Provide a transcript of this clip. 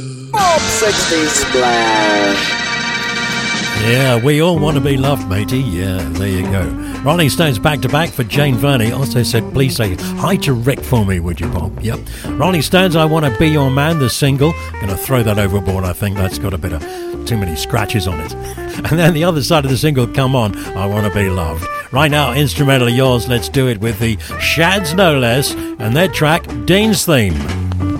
Pop 60 Splash. Yeah, we all want to be loved, matey. Yeah, there you go. Rolling Stones back to back for Jane Verney. Also said, please say hi to Rick for me, would you, Bob? Yep. Rolling Stones, I Want to Be Your Man, the single. Gonna throw that overboard, I think that's got a bit of too many scratches on it. And then the other side of the single, Come On, I Want to Be Loved. Right now, instrumental yours, let's do it with the Shads no less, and their track, Dean's Theme.